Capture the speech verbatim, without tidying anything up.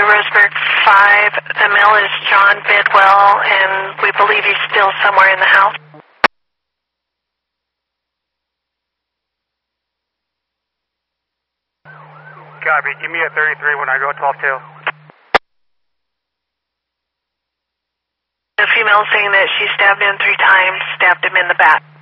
Roseburg five. The male is John Bidwell, and we believe he's still somewhere in the house. Copy. Give me a thirty-three when I go twelve two. The female saying that she stabbed him three times, stabbed him in the back.